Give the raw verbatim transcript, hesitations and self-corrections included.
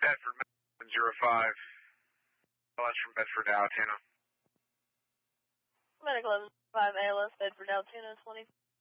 Bedford, zero five. L S from Bedford to Altoona. Medical eleven five A L S, Bedford, Altoona, twenty.